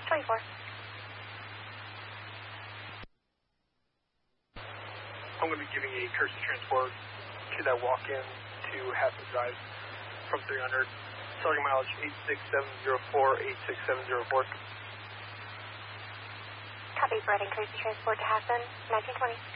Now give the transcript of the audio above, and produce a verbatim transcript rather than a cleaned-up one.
twenty-four. I'm going to be giving a courtesy transport to that walk-in to Hassan Drive from three hundred. Starting mileage eight six seven zero four, eight six seven zero four. Copy, providing courtesy transport to Hassan, nineteen twenty.